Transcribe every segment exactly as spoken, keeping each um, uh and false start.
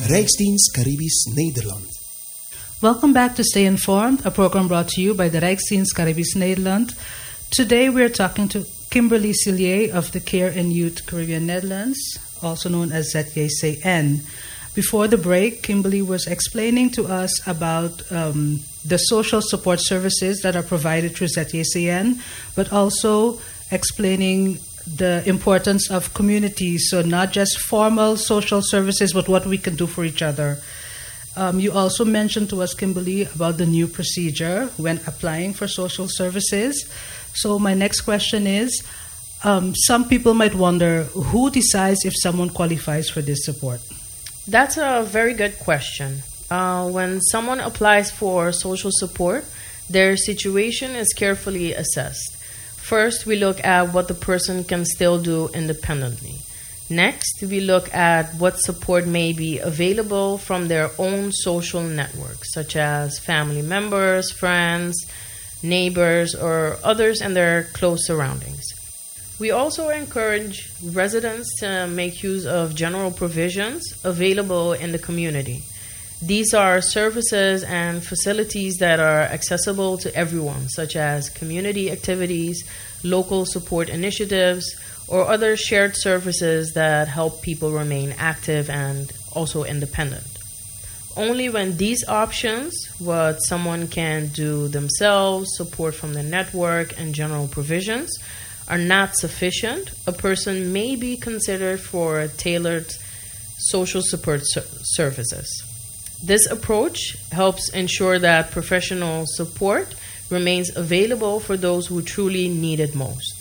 Rijksdienst Caribisch Nederland. Welcome back to Stay Informed, a program brought to you by the Rijksdienst Caribisch Nederland. Today we are talking to Kimberly Cillier of the Care and Youth Caribbean Netherlands, also known as Z J C N. Before the break, Kimberly was explaining to us about um, the social support services that are provided through Z J C N, but also explaining the importance of communities, so not just formal social services, but what we can do for each other. Um, you also mentioned to us, Kimberly, about the new procedure when applying for social services. So my next question is, um, some people might wonder, who decides if someone qualifies for this support? That's a very good question. Uh, when someone applies for social support, their situation is carefully assessed. First, we look at what the person can still do independently. Next, we look at what support may be available from their own social networks, such as family members, friends, neighbors, or others in their close surroundings. We also encourage residents to make use of general provisions available in the community. These are services and facilities that are accessible to everyone, such as community activities, local support initiatives, or other shared services that help people remain active and also independent. Only when these options, what someone can do themselves, support from the network, and general provisions, are not sufficient, a person may be considered for tailored social support ser- services. This approach helps ensure that professional support remains available for those who truly need it most.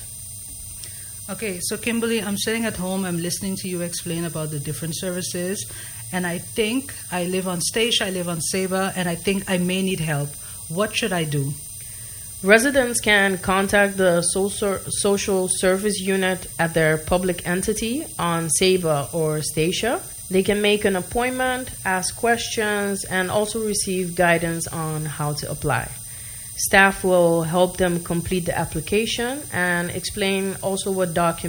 Okay, so Kimberly, I'm sitting at home, I'm listening to you explain about the different services, and I think I live on Statia, I live on Saba, and I think I may need help. What should I do? Residents can contact the social service unit at their public entity on Saba or Statia. They can make an appointment, ask questions, and also receive guidance on how to apply. Staff will help them complete the application and explain also what documents